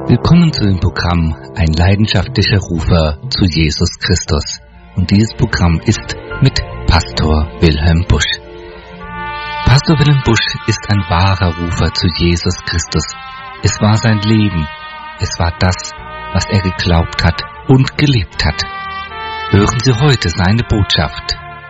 Willkommen zu dem Programm Ein leidenschaftlicher Rufer zu Jesus Christus. Und dieses Programm ist mit Pastor Wilhelm Busch. Pastor Wilhelm Busch ist ein wahrer Rufer zu Jesus Christus. Es war sein Leben. Es war das, was er geglaubt hat und gelebt hat. Hören Sie heute seine Botschaft.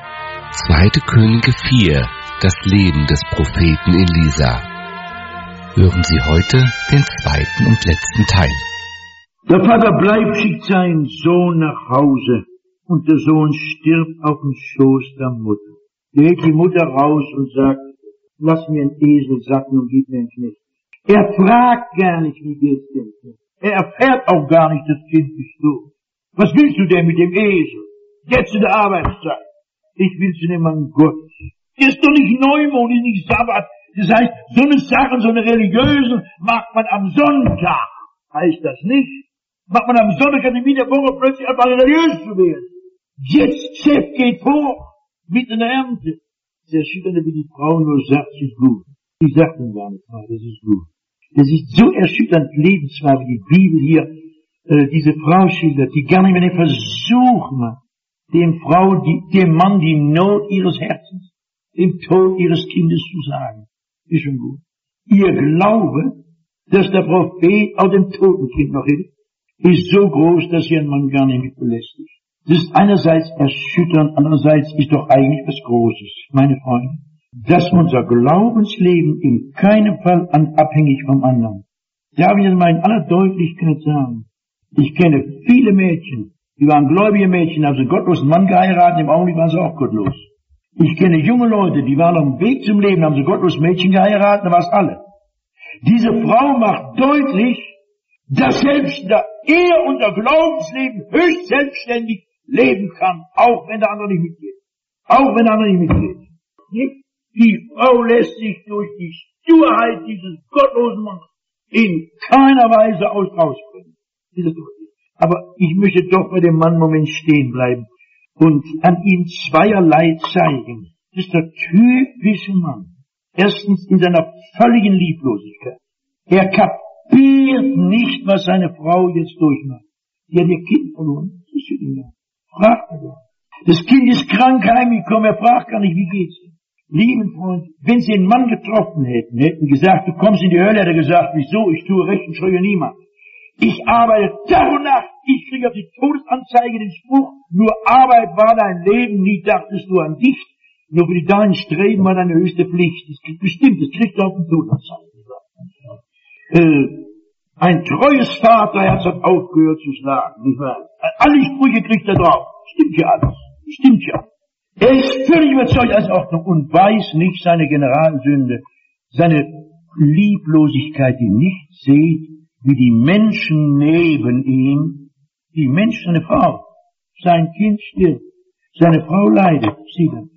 2. Könige 4, das Leben des Propheten Elisa. Hören Sie heute den zweiten und letzten Teil. Der Vater bleibt, schickt seinen Sohn nach Hause und der Sohn stirbt auf dem Schoß der Mutter. Er hält die Mutter raus und sagt, lass mir einen Esel satten und gib mir einen Knecht. Er fragt gar nicht, wie geht's dem Kind. Er erfährt auch gar nicht, das Kind ist tot. Was willst du denn mit dem Esel? Jetzt in der Arbeitszeit. Ich will zu dem Mann Gottes. Ist doch nicht Neumond, ist nicht Sabbat. Das heißt, so eine Sache, so eine religiöse, macht man am Sonntag. Heißt das nicht? Macht man am Sonntag, kann in der Woche plötzlich einfach religiös zu werden. Jetzt, Chef geht vor, mitten in der Ernte. Das Erschütternde, wie die Frau nur sagt, es ist gut. Die sagt ihm gar nicht, das ist gut. Das ist so erschütternd lebenswahr, wie die Bibel hier, diese Frau schildert, die gar nicht mehr den Versuch macht, dem Mann die Not ihres Herzens, dem Tod ihres Kindes zu sagen. Ist schon gut. Ihr Glaube, dass der Prophet auch dem toten Kind noch hilft, ist so groß, dass ihr einen Mann gar nicht mit belästigt. Das ist einerseits erschütternd, andererseits ist doch eigentlich was Großes, meine Freunde, dass unser Glaubensleben in keinem Fall abhängig vom anderen. Darf ich das mal in aller Deutlichkeit sagen? Ich kenne viele Mädchen, die waren gläubige Mädchen, haben sie einen gottlosen Mann geheiratet, im Augenblick waren sie auch gottlos. Ich kenne junge Leute, die waren auf dem Weg zum Leben, haben sie gottlos Mädchen geheiratet, da war es alle. Diese Frau macht deutlich, dass selbst der Ehe und der Glaubensleben höchst selbstständig leben kann, auch wenn der andere nicht mitgeht. Auch wenn der andere nicht mitgeht. Die Frau lässt sich durch die Sturheit dieses gottlosen Mannes in keiner Weise rausbringen. Aber ich möchte doch bei dem Mann einen Moment stehen bleiben und an ihm zweierlei zeigen. Das ist der typische Mann. Erstens in seiner völligen Lieblosigkeit. Er kapiert nicht, was seine Frau jetzt durchmacht. Die hat ihr Kind verloren. Das ist für ihn. Fragt er doch. Das Kind ist krank heimgekommen. Er fragt gar nicht, wie geht's ihm? Lieben Freund, wenn sie einen Mann getroffen hätten gesagt, du kommst in die Hölle, hätte er gesagt, wieso? Ich tue recht und scheue niemand. Ich arbeite Tag und Nacht. Ich kriege auf die Todesanzeige den Spruch, nur Arbeit war dein Leben, nie dachtest du an dich. Nur für die deinen Streben war deine höchste Pflicht. Das kriegst du auf die Todesanzeige. Ein treues Vaterherz hat aufgehört zu schlagen, nicht wahr? Alle Sprüche kriegt er drauf. Stimmt ja alles. Stimmt ja. Er ist völlig überzeugt als Ordnung und weiß nicht seine Generalsünde, seine Lieblosigkeit, die nicht sieht, wie die Menschen neben ihm, die Menschen, seine Frau, sein Kind stirbt, seine Frau leidet, sie dann.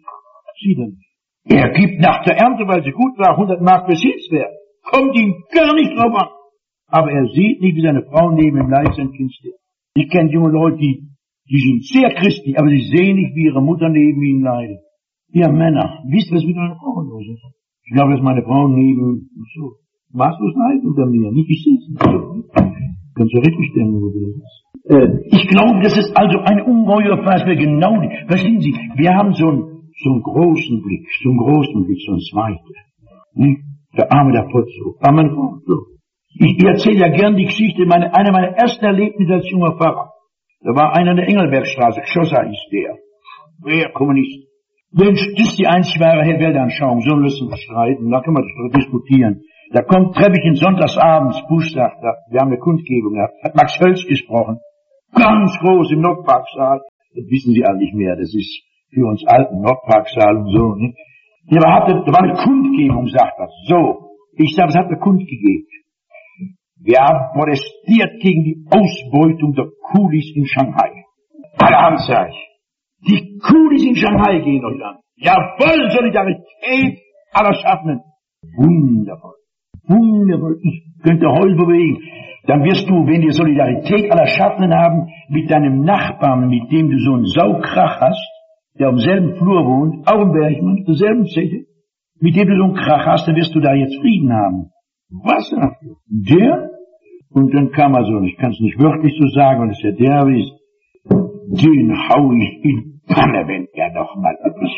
Er gibt nach der Ernte, weil sie gut war, 100 Mark Besitzwert, kommt ihm gar nicht drauf an. Aber er sieht nicht, wie seine Frau neben ihm leidet, sein Kind stirbt. Ich kenne junge Leute, die sind sehr christlich, aber sie sehen nicht, wie ihre Mutter neben ihnen leidet. Ihr Männer, wisst ihr, was mit meiner Frau los ist? Ich glaube, dass meine Frau neben, so, maßlos leid unter mir, nicht ich sitze. Kannst du richtig stellen, wo du bist. Ich glaube, das ist also ein ungeheuer Fass, genau, verstehen Sie, wir haben so einen großen Blick, so einen zweiten. Nicht? Der Arme der Potzo. Amen. So. Ich erzähle ja gern die Geschichte, einer meiner ersten Erlebnisse als junger Pfarrer. Da war einer in der Engelbergstraße, Schosser hieß der. Wer Kommunist. Das ist die einzig wahre Weltanschauung, so müssen wir streiten, da können wir das diskutieren. Da treffe ich ihn sonntagsabends, Busch sagt, wir haben eine Kundgebung gehabt, hat Max Hölz gesprochen. Ganz groß im Nordparksaal. Das wissen Sie alle nicht mehr, das ist für uns alten Nordparksaal und so, ne? Ja, da war eine Kundgebung, sagt er. So. Ich sage, was hat eine kundgegeben? Wir haben protestiert gegen die Ausbeutung der Kulis in Shanghai. Alle Hand, sag ich. Die Kulis in Shanghai gehen euch an. Jawohl, Solidarität aller Schaffenden. Wundervoll. Wundervoll. Ich könnte heute bewegen. Dann wirst du, wenn wir Solidarität aller Schaffenden haben, mit deinem Nachbarn, mit dem du so einen Saukrach hast, der am selben Flur wohnt, auch im Bergmann, derselben Zeche, mit dem du so einen Krach hast, dann wirst du da jetzt Frieden haben. Was sagt er? Und dann kam also, und ich kann es nicht wirklich so sagen, weil es ja der ist, den hau ich in Panne, wenn er noch mal etwas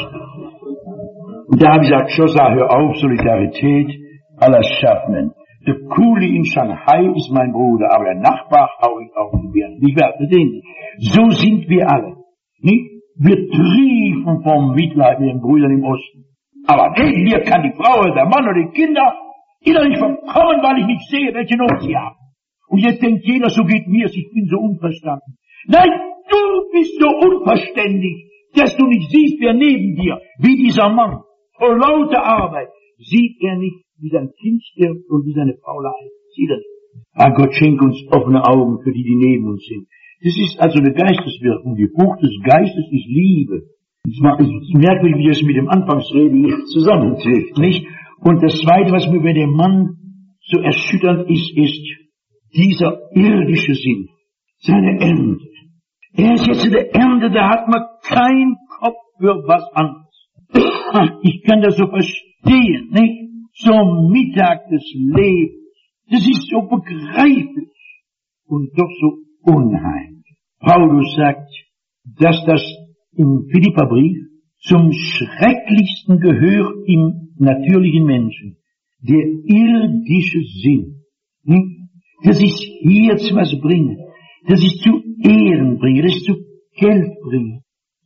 wird. Und da habe ich gesagt, Schossa, hör auf, Solidarität, alles schaffen wir. Der Kuli in Shanghai ist mein Bruder, aber der Nachbar hau ich auf den Birnen. Ich werde sehen. So sind wir alle. Nicht? Wir triefen vom Mitleid mit den Brüdern im Osten. Aber neben mir kann die Frau oder der Mann oder die Kinder innerlich verkommen, weil ich nicht sehe, welche Not sie haben. Und jetzt denkt jeder, so geht mir's, ich bin so unverstanden. Nein, du bist so unverständig, dass du nicht siehst, wer neben dir, wie dieser Mann, vor lauter Arbeit, sieht er nicht, wie sein Kind stirbt und wie seine Frau leidet. Sieht er nicht. Ah, Gott schenkt uns offene Augen für die, die neben uns sind. Das ist also eine Geisteswirkung. Die Frucht des Geistes ist Liebe. Es ist merkwürdig, wie das mit dem Anfangsrede hier zusammentrifft, nicht? Und das Zweite, was mir bei dem Mann so erschütternd ist, ist dieser irdische Sinn, seine Ernte. Er ist jetzt in der Ernte, da hat man keinen Kopf für was anderes. Ich kann das so verstehen, nicht? Zum Mittag des Lebens. Das ist so begreiflich und doch so unheimlich. Paulus sagt, dass das im Philipperbrief zum Schrecklichsten gehört im natürlichen Menschen. Der irdische Sinn. Das ist hier zu was bringen. Das ist zu Ehren bringen. Das ist zu Geld bringen.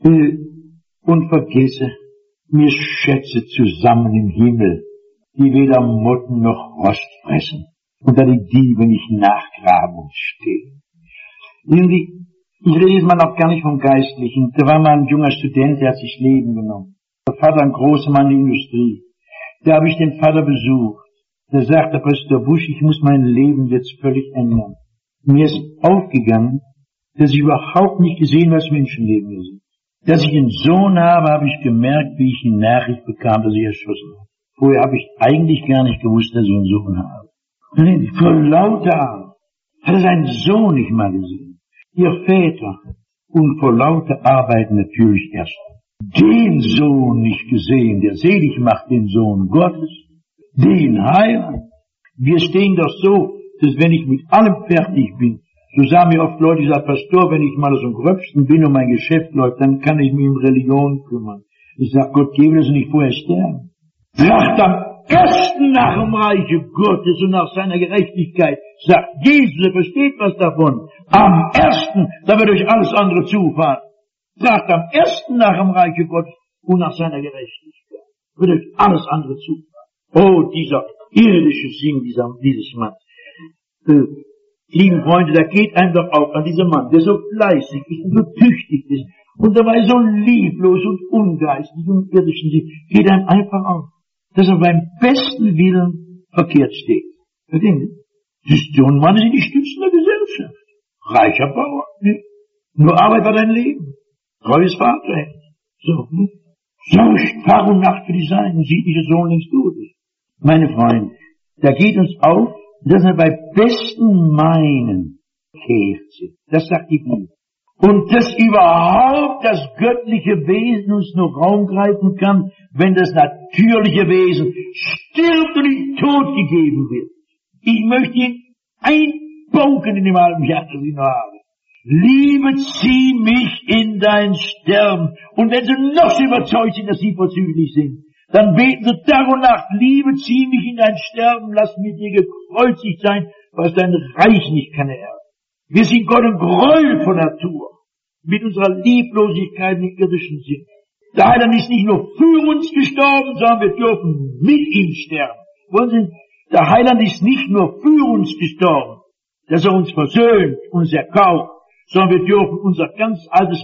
Und vergesse, mir Schätze zusammen im Himmel, die weder Motten noch Rost fressen und da die Diebe nicht nachgraben und stehlen. Ich rede jetzt mal noch gar nicht vom Geistlichen. Da war mal ein junger Student, der hat sich Leben genommen. Der Vater, ein großer Mann der Industrie. Da habe ich den Vater besucht. Da sagt der Pastor Busch, ich muss mein Leben jetzt völlig ändern. Mir ist aufgegangen, dass ich überhaupt nicht gesehen, was Menschenleben hier sind. Dass ich einen Sohn habe, habe ich gemerkt, wie ich die Nachricht bekam, dass ich erschossen habe. Vorher habe ich eigentlich gar nicht gewusst, dass ich einen Sohn habe. Vor lauter Arbeit hat er seinen Sohn nicht mal gesehen. Ihr Väter und vor lauter Arbeit natürlich erst den Sohn nicht gesehen, der selig macht, den Sohn Gottes, den Heiland. Wir stehen doch so, dass wenn ich mit allem fertig bin, so sagen mir oft Leute, ich sage, Pastor, wenn ich mal so ein Gröbsten bin und mein Geschäft läuft, dann kann ich mich um Religion kümmern. Ich sage, Gott gebe, dass ich nicht vorher sterben. Tracht am ersten nach dem Reiche Gottes und nach seiner Gerechtigkeit, sagt Jesus, er versteht was davon. Am ersten, da wird euch alles andere zufahren. Tracht am ersten nach dem Reiche Gottes und nach seiner Gerechtigkeit. Wird euch alles andere zufahren. Oh, dieser irdische Sinn dieses Mannes. Lieben Freunde, da geht einem doch auch an dieser Mann, der so fleißig ist und so tüchtig ist und dabei so lieblos und ungeistig und irdischen Sinn, geht einem einfach auf, dass er beim besten Willen verkehrt steht. Verstehen Sie? So ein Mann ist die Stützen der Gesellschaft. Reicher Bauer. Ne? Nur Arbeit war dein Leben. Treues Vaterrecht. So. So Tag und Nacht für die Seinen. Sieht nicht, Sohn links tot ist. Meine Freunde, da geht uns auf, dass wir bei besten Meinen kehrt sind. Das sagt die Bibel. Und dass überhaupt das göttliche Wesen uns nur Raum greifen kann, wenn das natürliche Wesen stirbt und in Tod gegeben wird. Ich möchte ihn einbauken in dem halben Jahr, das ich noch habe. Liebe, zieh mich in dein Sterben. Und wenn sie noch so überzeugt sind, dass sie vorzüglich sind, dann beten sie Tag und Nacht, Liebe, zieh mich in dein Sterben, lass mir dir gekreuzigt sein, was dein Reich nicht kann erben. Wir sind Gott ein Gräuel von Natur, mit unserer Lieblosigkeit im irdischen Sinn. Der Heiland ist nicht nur für uns gestorben, sondern wir dürfen mit ihm sterben. Wollen Sie, der Heiland ist nicht nur für uns gestorben, dass er uns versöhnt, uns erkauft, sondern wir dürfen unser ganz altes